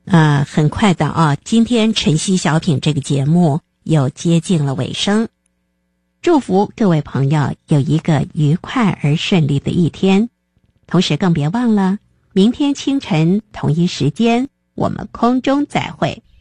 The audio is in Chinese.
很快的啊，今天晨曦小品这个节目又接近了尾声。祝福各位朋友有一个愉快而顺利的一天，同时更别忘了，明天清晨同一时间我们空中再会。